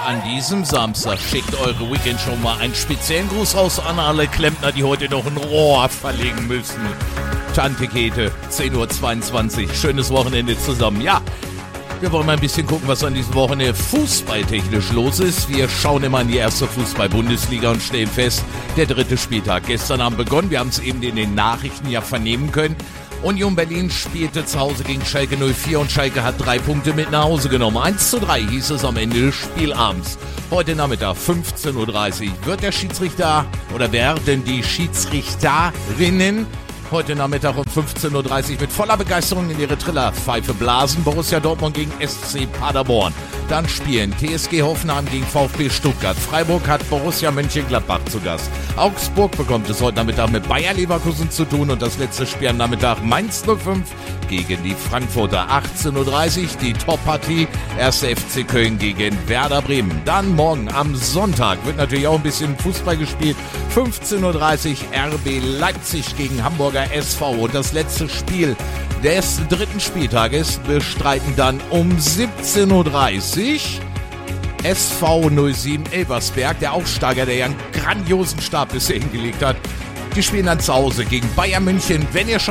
an diesem Samstag schickt eure Weekend-Show mal einen speziellen Gruß raus an alle Klempner, die heute noch ein Rohr verlegen müssen. Tante Käthe, 10:22 Uhr. Schönes Wochenende zusammen. Ja, wir wollen mal ein bisschen gucken, was an diesem Wochenende fußballtechnisch los ist. Wir schauen immer in die erste Fußball-Bundesliga und stellen fest, der 3. Spieltag. Gestern Abend begonnen, wir haben es eben in den Nachrichten ja vernehmen können. Union Berlin spielte zu Hause gegen Schalke 04 und Schalke hat 3 Punkte mit nach Hause genommen. 1:3 hieß es am Ende des Spielabends. Heute Nachmittag 15:30 Uhr wird der Schiedsrichter oder werden die Schiedsrichterinnen heute Nachmittag um 15:30 Uhr mit voller Begeisterung in ihre Trillerpfeife blasen. Borussia Dortmund gegen SC Paderborn. Dann spielen TSG Hoffenheim gegen VfB Stuttgart. Freiburg hat Borussia Mönchengladbach zu Gast. Augsburg bekommt es heute Nachmittag mit Bayer Leverkusen zu tun. Und das letzte Spiel am Nachmittag Mainz 05 gegen die Frankfurter. 18:30 Uhr die Top-Partie. 1. FC Köln gegen Werder Bremen. Dann morgen am Sonntag wird natürlich auch ein bisschen Fußball gespielt. 15:30 Uhr RB Leipzig gegen Hamburger SV. Und das letzte Spiel des 3. Spieltages bestreiten dann um 17:30 Uhr SV 07 Elversberg, der Aufsteiger, der ja einen grandiosen Start bisher hingelegt hat. Die spielen dann zu Hause gegen Bayern München. Wenn ihr schon